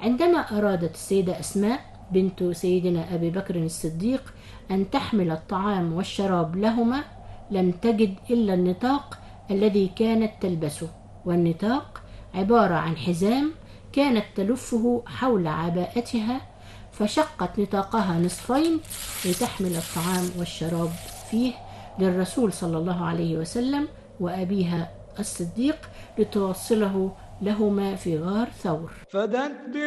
عندما أرادت السيدة أسماء بنت سيدنا أبي بكر الصديق أن تحمل الطعام والشراب لهما، لم تجد إلا النطاق الذي كانت تلبسه، والنطاق عبارة عن حزام كانت تلفه حول عباءتها، فشقت نطاقها نصفين لتحمل الطعام والشراب فيه للرسول صلى الله عليه وسلم وأبيها الصديق لتوصله لهما في غار ثور.